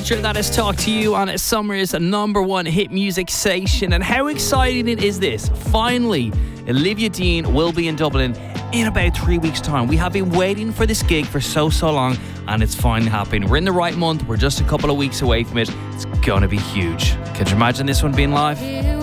Culture. That is Talk to You on Summer's number one hit music station. And how exciting is this? Finally, Olivia Dean will be in Dublin in about 3 weeks' time. We have been waiting for this gig for so long, and it's finally happening. We're in the right month. We're just a couple of weeks away from it. It's going to be huge. Can you imagine this one being live?